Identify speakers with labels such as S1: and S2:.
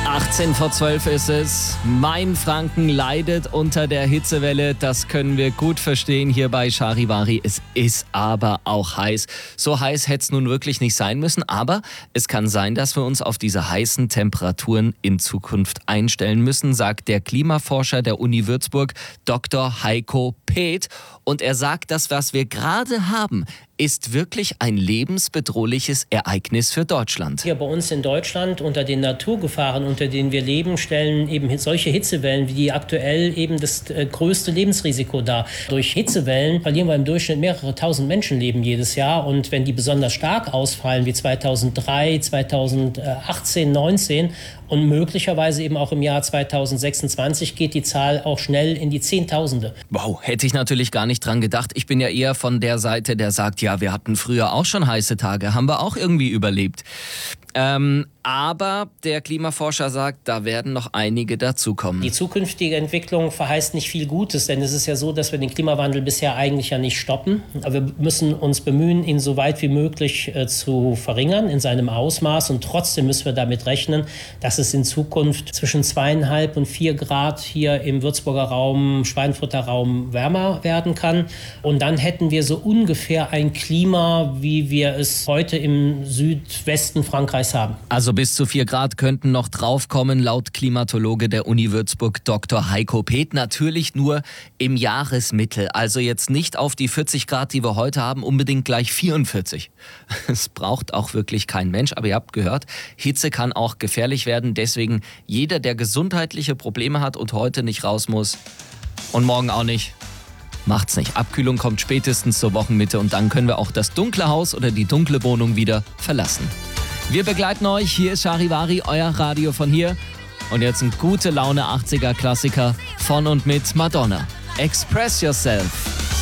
S1: 11:18 ist es. Mainfranken leidet unter der Hitzewelle. Das können wir gut verstehen hier bei Charivari. Es ist aber auch heiß. So heiß hätte es nun wirklich nicht sein müssen. Aber es kann sein, dass wir uns auf diese heißen Temperaturen in Zukunft einstellen müssen, sagt der Klimaforscher der Uni Würzburg, Dr. Heiko Peeth. Und er sagt, das, was wir gerade haben, ist wirklich ein lebensbedrohliches Ereignis für Deutschland.
S2: Hier bei uns in Deutschland unter den Naturgefahren, unter denen wir leben, stellen eben solche Hitzewellen wie die aktuell eben das größte Lebensrisiko dar. Durch Hitzewellen verlieren wir im Durchschnitt mehrere tausend Menschenleben jedes Jahr. Und wenn die besonders stark ausfallen, wie 2003, 2018, 19 und möglicherweise eben auch im Jahr 2026, geht die Zahl auch schnell in die Zehntausende.
S1: Wow, hätte ich natürlich gar nicht dran gedacht. Ich bin ja eher von der Seite, der sagt, ja, wir hatten früher auch schon heiße Tage, haben wir auch irgendwie überlebt. Aber der Klimaforscher sagt, da werden noch einige dazukommen.
S2: Die zukünftige Entwicklung verheißt nicht viel Gutes, denn es ist ja so, dass wir den Klimawandel bisher eigentlich ja nicht stoppen. Aber wir müssen uns bemühen, ihn so weit wie möglich zu verringern in seinem Ausmaß. Und trotzdem müssen wir damit rechnen, dass es in Zukunft zwischen 2,5 und 4 Grad hier im Würzburger Raum, Schweinfurter Raum wärmer werden kann. Und dann hätten wir so ungefähr ein Klima, wie wir es heute im Südwesten Frankreichs haben.
S1: Also bis zu 4 Grad könnten noch draufkommen, laut Klimatologe der Uni Würzburg Dr. Heiko Peeth. Natürlich nur im Jahresmittel. Also jetzt nicht auf die 40 Grad, die wir heute haben, unbedingt gleich 44. Es braucht auch wirklich kein Mensch. Aber ihr habt gehört, Hitze kann auch gefährlich werden. Deswegen jeder, der gesundheitliche Probleme hat und heute nicht raus muss und morgen auch nicht, macht's nicht. Abkühlung kommt spätestens zur Wochenmitte und dann können wir auch das dunkle Haus oder die dunkle Wohnung wieder verlassen. Wir begleiten euch. Hier ist Charivari, euer Radio von hier. Und jetzt ein gute Laune 80er Klassiker von und mit Madonna. Express Yourself.